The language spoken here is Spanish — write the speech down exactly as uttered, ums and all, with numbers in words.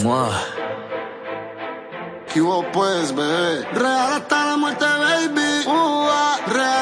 Mua. ¿Qué hubo pues, bebé? Real hasta la muerte, baby. Uh, ah, real.